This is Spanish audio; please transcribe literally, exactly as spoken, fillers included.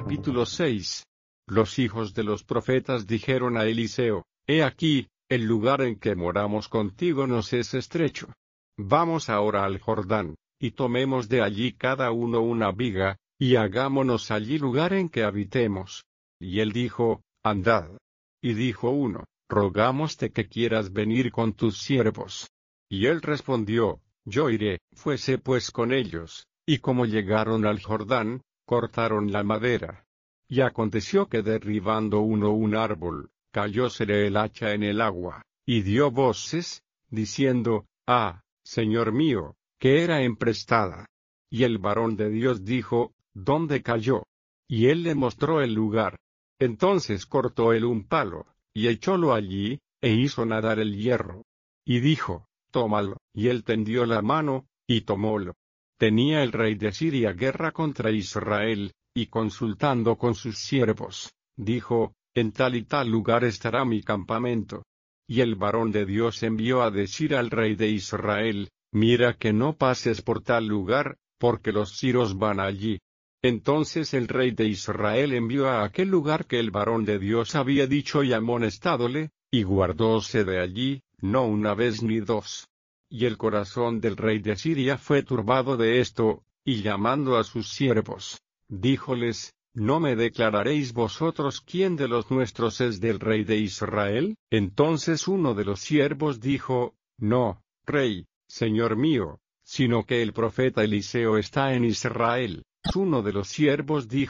Capítulo seis. Los hijos de los profetas dijeron a Eliseo: He aquí, el lugar en que moramos contigo nos es estrecho. Vamos ahora al Jordán, y tomemos de allí cada uno una viga, y hagámonos allí lugar en que habitemos. Y él dijo: Andad. Y dijo uno: Rogámoste que quieras venir con tus siervos. Y él respondió: Yo iré. Fuese pues con ellos, y como llegaron al Jordán, cortaron la madera. Y aconteció que derribando uno un árbol, cayósele el hacha en el agua, y dio voces, diciendo: Ah, Señor mío, que era emprestada. Y el varón de Dios dijo: ¿Dónde cayó? Y él le mostró el lugar. Entonces cortó él un palo, y echólo allí, e hizo nadar el hierro. Y dijo: Tómalo. Y él tendió la mano, y tomólo. Tenía el rey de Siria guerra contra Israel, y consultando con sus siervos, dijo: En tal y tal lugar estará mi campamento. Y el varón de Dios envió a decir al rey de Israel: Mira que no pases por tal lugar, porque los siros van allí. Entonces el rey de Israel envió a aquel lugar que el varón de Dios había dicho y amonestádole, y guardóse de allí, no una vez ni dos. Y el corazón del rey de Siria fue turbado de esto, y llamando a sus siervos, díjoles: ¿No me declararéis vosotros quién de los nuestros es del rey de Israel? Entonces uno de los siervos dijo: No, rey, señor mío, sino que el profeta Eliseo está en Israel. Uno de los siervos dijo: